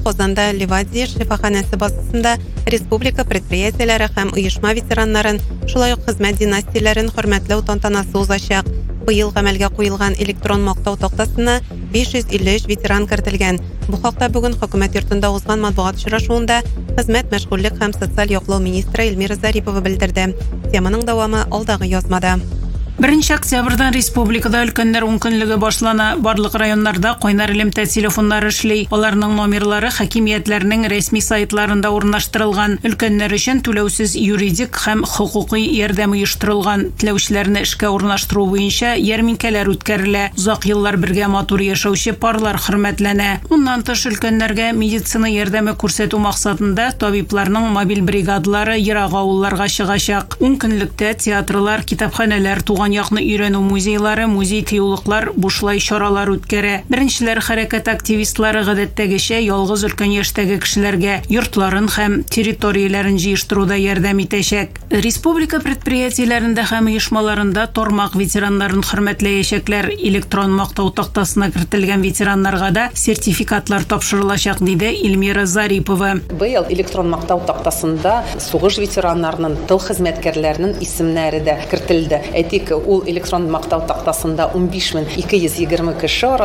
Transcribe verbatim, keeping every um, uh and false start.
Казанда Ливадия шифаханәсе базасында республика предприятиеләре һәм оешма ветераннарын, шулай ук хезмәт династияләрен хөрмәтләү тантанасы узачак. Быел гамәлгә куелган электрон мактау тактасына биш йөз илле өч ветеран кертелгән. Бу хакта бүген хөкүмәт йортында узган матбугат очрашуында хезмәт, мәшгульлек һәм социаль яклау министры Эльмира Зарипова белдерде. Теманың дәвамы алдагы язмада. Беренче октябрьдән республикада өлкәннәр ун көнлеге башлана. Барлык районнарда кайнар элемтә телефоннары эшли. Аларның номерлары хакимиятләрнең рәсми сайтларында урнаштырылган. Өлкәннәр өчен түләүсез юридик һәм хукукый ярдәм оештырылган. Теләүчеләрне эшкә урнаштыру буенча ярминкәләр үткәрелә. Узак еллар бергә матур яшәүче парлар хөрмәтләнә. Уннан тыш өлкәннәргә медицина ярдәме күрсәтү максатында табибларның мобиль бригадалары ерак авылларга чыгачак. ун көнлектә театрлар, китапханәләр, туган якны өйрәнү музейлары, музей-тыюлыклар бушлай чаралар үткәрә. Беренчеләр хәрәкәт активистлары гадәттәгечә ялгыз өлкән яшьтәге кешеләргә йортларын һәм территорияләрен җыештыруда ярдәм итәчәк. Республика предприятиеләрендә һәм оешмаларында тормак ветераннарын хөрмәтләячәкләр. Электрон мактау тактасына кертелгән ветераннарга да сертификатлар тапшырылачак, диде Эльмира Зарипова. Быел электрон мактау тактасында сугыш ветераннарының, тыл хезмәткәрләренең исемнәре дә кертелде. Әйтик, ул электрон мактау тактасында ун биш мең ике йөз егерме кеше